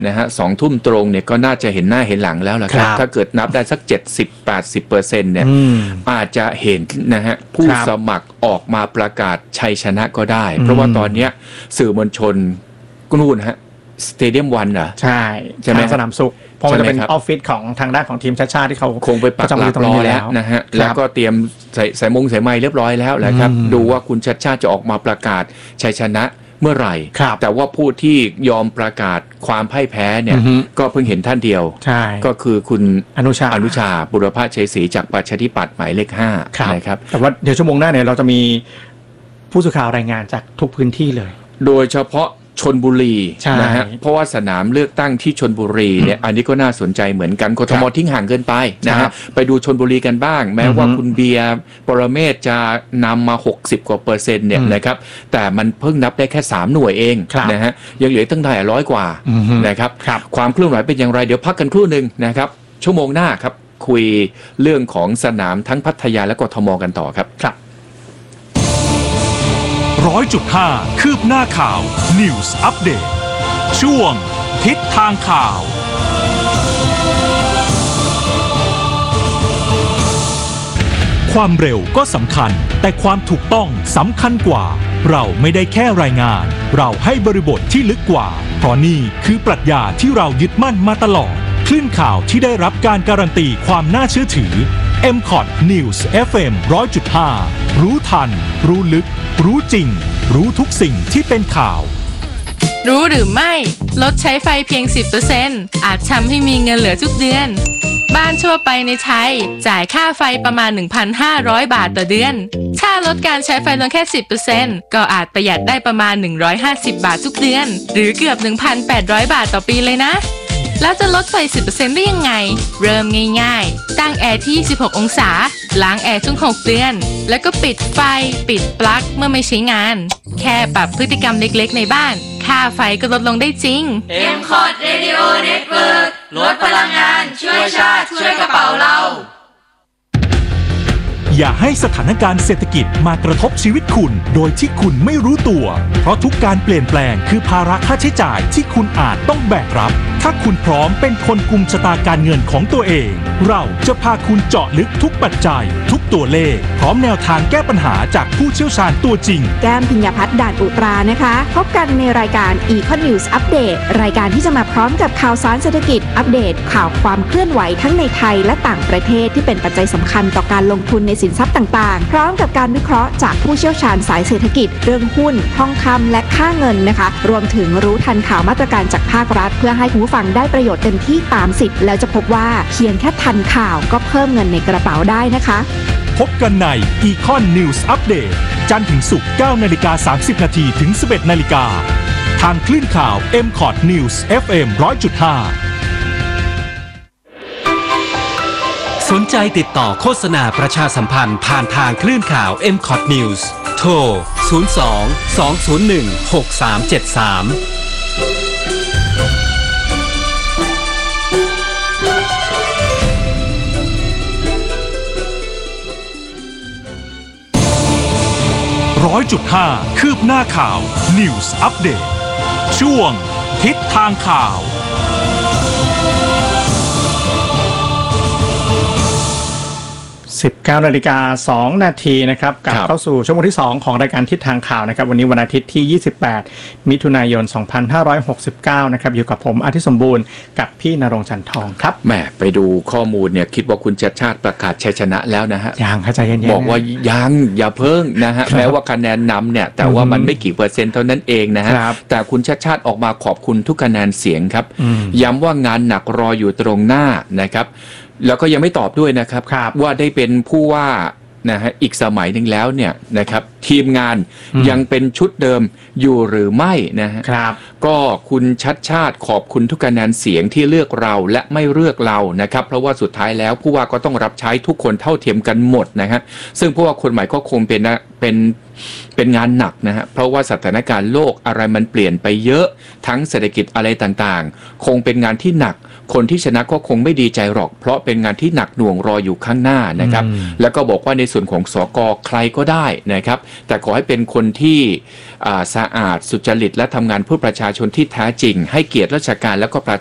นะฮะ 2 ทุ่มตรงเนี่ยก็น่าจะเห็นหน้าเห็นหลังแล้วล่ะครับถ้าเกิดนับได้สัก 70-80% เนี่ยอาจจะเห็นนะฮะผู้สมัครออกมาประกาศชัยชนะก็ได้เพราะว่าตอนนี้สื่อมวลชนก็นู่นฮะสเตเดียมวันเหรอใช่ไหมสนามสุขเพราะมันจะเป็นออฟฟิศของทางด้านของทีมชาติที่เขาคงไปปักหลักรอแล้วนะฮะแล้วก็เตรียมใส่มงใส่ไม้เรียบร้อยแล้วแหละครับดูว่าคุณชาติจะออกมาประกาศชัยชนะเมื่อไหร่แต่ว่าผู้ที่ยอมประกาศความพ่ายแพ้เนี่ยก็เพิ่งเห็นท่านเดียวก็คือคุณอนุชาบุรพชัยศรีจากประชาธิปัตย์หมายเลข5นะครับแต่ว่าเดี๋ยวชั่วโมงหน้าเนี่ยเราจะมีผู้สื่อข่าวรายงานจากทุกพื้นที่เลยโดยเฉพาะชลบุรีนะฮะเพราะว่าสนามเลือกตั้งที่ชลบุรีเนี่ยอันนี้ก็น่าสนใจเหมือนกันกทมทิ้งห่างเกินไปนะฮะไปดูชลบุรีกันบ้างแม้ว่าคุณเบียร์ปรเมศจะนำมา60%กว่าเนี่ยนะครับแต่มันเพิ่งนับได้แค่3หน่วยเองนะฮะยังเหลือตั้งได้100 กว่านะครับความเคลื่อนไหวเป็นอย่างไรเดี๋ยวพักกันครู่นึงนะครับชั่วโมงหน้าครับคุยเรื่องของสนามทั้งพัทยาและกทมกันต่อครับ 100.5 คืบหน้าข่าว News Update ช่วงทิศทางข่าวความเร็วก็สำคัญแต่ความถูกต้องสำคัญกว่าเราไม่ได้แค่รายงานเราให้บริบทที่ลึกกว่าเพราะนี่คือปรัชญาที่เรายึดมั่นมาตลอดคลื่นข่าวที่ได้รับการการันตีความน่าเชื่อถือ MCOT News FM 100.5 รู้ทันรู้ลึกรู้จริงรู้ทุกสิ่งที่เป็นข่าวรู้หรือไม่ลดใช้ไฟเพียง 10% อาจทำให้มีเงินเหลือทุกเดือนบ้านทั่วไปในไทยจ่ายค่าไฟประมาณ 1,500 บาทต่อเดือนถ้าลดการใช้ไฟลงแค่ 10% ก็อาจประหยัดได้ประมาณ150 บาททุกเดือนหรือเกือบ 1,800 บาทต่อปีเลยนะแล้วจะลดไฟ 10% ได้ยังไงเริ่มง่ายๆตั้งแอร์ที่26 องศาล้างแอร์ทุก6เดือนแล้วก็ปิดไฟปิดปลั๊กเมื่อไม่ใช้งานแค่ปรับพฤติกรรมเล็กๆในบ้านค่าไฟก็ลดลงได้จริง MCOT Radio Network ลดพลังงานช่วยชาติช่วยกระเป๋าเราอย่าให้สถานการณ์เศรษฐกิจมากระทบชีวิตคุณโดยที่คุณไม่รู้ตัวเพราะทุกการเปลี่ยนแปลงคือภาระค่าใช้จ่ายที่คุณอาจต้องแบกรับถ้าคุณพร้อมเป็นคนกุมชะตาการเงินของตัวเองเราจะพาคุณเจาะลึกทุกปัจจัยทุกตัวเลขพร้อมแนวทางแก้ปัญหาจากผู้เชี่ยวชาญตัวจริงแก้มพิญญาภัทรด่านอุตรานะคะพบกันในรายการ Econ News Update รายการที่จะมาพร้อมกับข่าวสารเศรษฐกิจอัปเดตข่าวความเคลื่อนไหวทั้งในไทยและต่างประเทศที่เป็นปัจจัยสำคัญต่อการลงทุนในสินทรัพย์ต่างๆพร้อมกับการวิเคราะห์จากผู้เชี่ยวชาญสายเศรษฐกิจเรื่องหุ้นทองคำและค่าเงินนะคะรวมถึงรู้ทันข่าวมาตรการจากภาครัฐเพื่อให้ผู้ฟังได้ประโยชน์เต็มที่ตามสิทธิ์แล้วจะพบว่าเพียงแค่ทันข่าวก็เพิ่มเงินในกระเป๋าได้นะคะพบกันใน Econ News Update จันทร์ถึงศุกร์ 9:30 นถึง 11:00 นทางคลื่นข่าว MCOT News FM 100.5 สนใจติดต่อโฆษณาประชาสัมพันธ์ผ่านทางคลื่นข่าว MCOT News โทร 02-201-6373 100.5 คืบหน้าข่าว News Update ช่วงทิศทางข่าว 19:02 น.นะครับกลับเข้าสู่ชั่วโมงที่2ของรายการทิศทางข่าวนะครับวันนี้วันอาทิตย์ที่28มิถุนายน2569นะครับอยู่กับผมอาทิตย์สมบูรณ์กับพี่ณรงค์ จันทองครับแหมไปดูข้อมูลเนี่ยคิดว่าคุณชาติประกาศชัยชนะแล้วนะฮะยังใจเย็นๆบอกว่ายังอย่าเพิ่งนะฮะแม้ว่าคะแนนนำเนี่ยแต่ว่ามันไม่กี่เปอร์เซ็นต์เท่านั้นเองนะฮะแต่คุณชาติออกมาขอบคุณทุกคะแนนเสียงครับย้ำว่างานหนักรออยู่ตรงหน้านะครับแล้วก็ยังไม่ตอบด้วยนะครับว่าได้เป็นผู้ว่านะฮะอีกสมัยหนึ่งแล้วเนี่ยนะครับทีมงานยังเป็นชุดเดิมอยู่หรือไม่นะฮะก็คุณชาติขอบคุณทุกคะแนนเสียงที่เลือกเราและไม่เลือกเรานะครับเพราะว่าสุดท้ายแล้วผู้ว่าก็ต้องรับใช้ทุกคนเท่าเทียมกันหมดนะฮะซึ่งผู้ว่าคนใหม่ก็คงเป็นเป็นงานหนักนะฮะเพราะว่าสถานการณ์โลกอะไรมันเปลี่ยนไปเยอะทั้งเศรษฐกิจอะไรต่างๆคงเป็นงานที่หนักคนที่ชนะก็คงไม่ดีใจหรอกเพราะเป็นงานที่หนักหน่วงรออยู่ข้างหน้านะครับแล้วก็บอกว่าในส่วนของสก.ใครก็ได้นะครับแต่ขอให้เป็นคนที่สะอาดสุจริตและทำงานเพื่อประชาชนที่แท้จริงให้เกียรติราชการและก็ประ